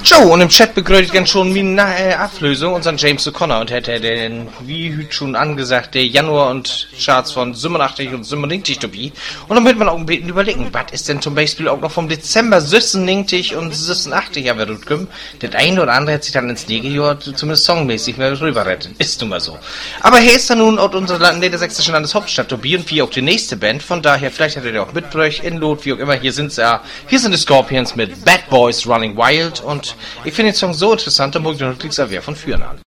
Jo, und im Chat begrüße ich ganz schon meine Ablösung, unseren James O'Connor, und hätte den, wie schon angesagt, der Januar und Charts von 87 und 97 dabei. Und dann wird man auch ein bisschen überlegen, was ist denn zum Beispiel auch noch vom Dezember 96 und 86 ja wird kommen. Das eine oder andere hat sich dann ins Negejahr zumindest songmäßig mehr rüber retten. Ist nun mal so. Aber hier ist dann nun auch unser niedersächsische Landeshauptstadt dabei und wie auch die nächste Band. Von daher, vielleicht hattet ihr auch mitbräuch, Inload, wie auch immer. Hier sind die Scorpions mit Bad Boys Running Wild und ich finde den Song so interessant, da muss ich noch nichts erwehren von führen an.